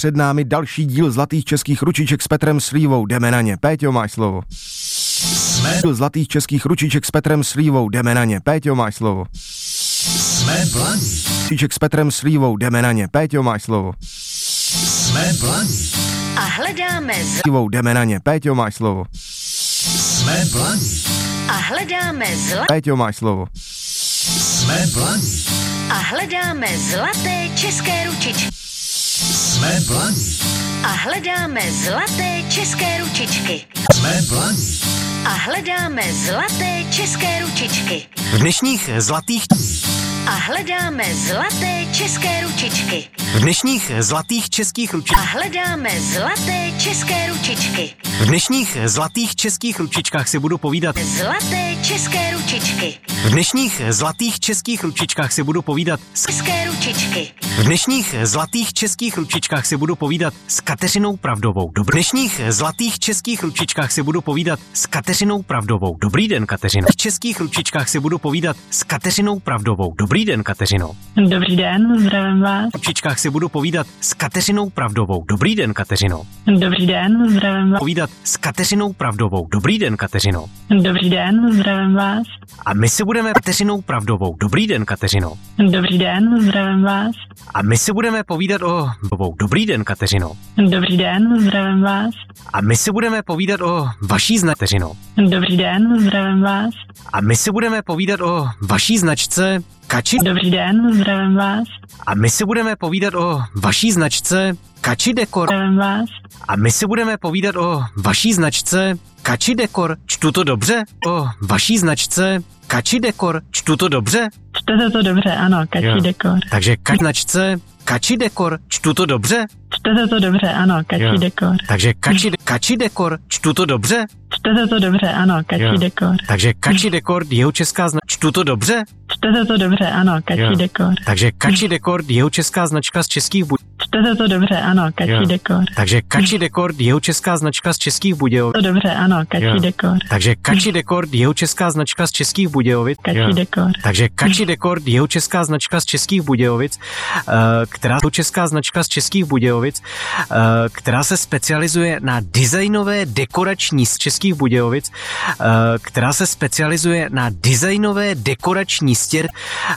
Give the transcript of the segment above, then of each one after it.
před námi další díl Zlatých českých ručiček s Petrem Slívou. Jdeme na ně. Péťo, máš slovo. Díl Zlatých českých ručiček s Petrem Slívou. Jdeme na ně. Péťo, máš slovo. Jsme Blaní. Ručiček s Petrem Slívou. Jdeme na ně. Péťo, máš slovo. Jsme Blaní. A hledáme Slívou. Jdeme na ně. Péťo, máš slovo. Jsme Blaní. A hledáme Péťo, máš slovo. Jsme Blaní. A hledáme zlaté české ručičky. Jsme Blaní. A hledáme zlaté české ručičky. Jsme Blaní. A hledáme zlaté české ručičky. V dnešních zlatých A hledáme zlaté české ručičky. v dnešních zlatých českých ručičkách A hledáme zlaté české ručičky. v dnešních zlatých českých ručičkách si budu povídat Zlaté české ručičky. v dnešních zlatých českých ručičkách si budu povídat České ručičky. v dnešních zlatých českých ručičkách si budu povídat s Kateřinou Pravdovou. V dnešních zlatých českých ručičkách si budu povídat s Kateřinou Pravdovou. Dobrý den, Kateřino. V českých ručičkách si budu povídat s Kateřinou Pravdovou. Dobrý den, Kateřino. Dobrý den, zdravím vás. V ručičkách si budu povídat s Kateřinou Pravdovou. Dobrý den, Kateřino. Dobrý den, zdravím vás. Povídat s Kateřinou Pravdovou. Dobrý den, Kateřino. Dobrý den, zdravím vás. A my si budeme Kateřinou Pravdovou. Dobrý den, Kateřino. Dobrý den, zdravím vás. A my si budeme povídat o Dobrý den, Kateřino. Dobrý den, zdravím vás. A my si budeme povídat o vaší Kateřino. Dobrý den, zdravím vás. A my si budeme povídat o vaší značce Kači. Dobrý den, zdravím vás. A my si budeme povídat o vaší značce Kači Dekor. Zdravím vás. A my si budeme povídat o vaší značce Kači Dekor. Čtu to dobře? O vaší značce Kači Dekor. Čtu to dobře? Čtete to dobře, ano, Kačí dekor. Takže značce Kači Dekor. Čtu to dobře? Čtete to dobře, ano, Kačí dekor. Takže Kači Dekor. Čtu to dobře? Čtete to dobře, ano, Kačí dekor. Takže Kači Dekor, jeho česká značka. Čtu to dobře? Čtete to dobře, ano, Kačí dekor. Takže Kači Dekor, jeho česká značka z Českých Budějovic. Čtete to dobře, ano, Kačí dekor. Takže Kači Dekor, jeho česká značka z Českých Budějovic. To dobře, ano, Kačí dekor. Takže Kači Dekor, jeho česká značka z Českých Budějovic. Kačí dekor. Takže Kači Dekor, jeho česká značka z Českých Budějovic, která se specializuje na designové dekorační z Českých Budějovic, která se specializuje na designové dekorační stěrky,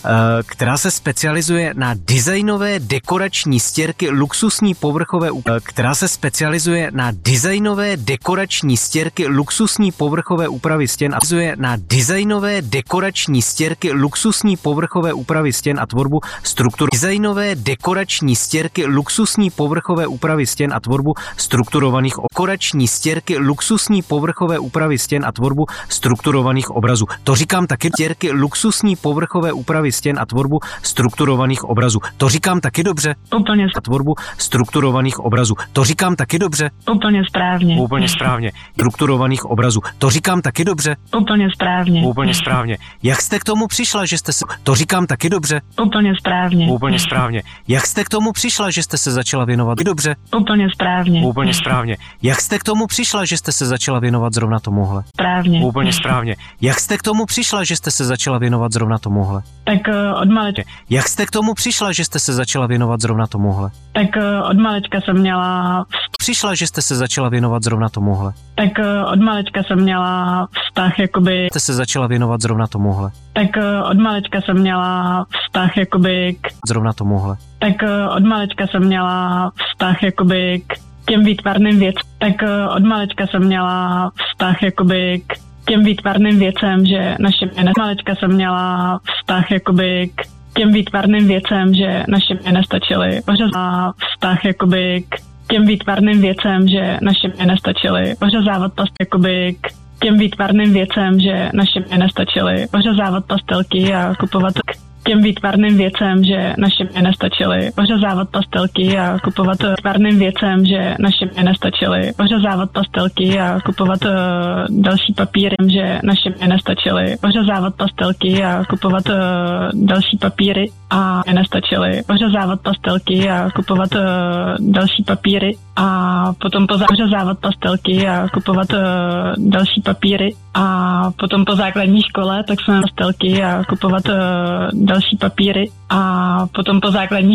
která se specializuje na designové dekorační stěrky luxusní povrchové, která se specializuje na designové dekorační stěrky luxusní povrchové úpravy stěn a na designové dekorační stěrky luxusní povrchové úpravy stěn a tvorbu struktur. Designové dekorační stěrky luxusní povrchové úpravy stěn a tvorbu strukturovaných dekorační stěrky luxusní povrchové úpravy stěn a tvorbu strukturovaných obrazů. To říkám taky stěrky luxusní povrchové úpravy stěn a tvorbu strukturovaných obrazů. To říkám taky dobře? Úplně A tvorbu strukturovaných obrazů. To říkám taky dobře? Úplně správně. Úplně správně. Strukturovaných obrazů. To říkám taky dobře? Úplně správně. Úplně správně. Jak jste k tomu přišla, že jste se... To říkám taky dobře? Úplně správně. Úplně správně. Jak jste k tomu přišla, že jste se začala věnovat dobře? Úplně správně. Úplně správně. Jak jste k tomu přišla, že jste se začala věnovat zrovna tomuhle? Správně. Úplně správně. Jak jste k tomu přišla, že jste se začala věnovat zrovna tomuhle? Tak od malička. Jak jste k tomu přišla, že jste se začala věnovat zrovna tomuhle? Tak od malička jsem měla... Přišla, že jste se začala věnovat zrovna tomuhle? Tak od malička jsem měla vztah jakoby... Jste se začala věnovat zrovna tomuhle? Tak od malička jsem měla vztah jakoby k... Zrovna tomuhle. Tak od malička jsem měla vztah jakoby k těm výtvarným věcem. Tak od malička jsem měla vztah jakoby k těm výtvarným věcem, že naše mě malička jsem měla vztah jakoby k těm výtvarným věcem, že naše mě nestačily. Ořezá vztah jakoby k těm výtvarným věcem, že naše mě nestačily. Ořezávat jakoby k těm výtvarným věcem, že naše mě nestačily. Ořezávat pastelky a kupovat k těm výtvarným věcem, že naše mě nestačily. Ořezávat pastelky a kupovat výtvarným věcem, že naše mě nestačily. Ořezávat pastelky a kupovat další papíry, že naše mě nestačily. Ořezávat pastelky a kupovat další papíry a mě nestačily. Ořezávat pastelky a kupovat další papíry a potom ořezávat pastelky a kupovat další papíry a potom po základní škole tak jsme pastelky a kupovat další papíry a potom po základní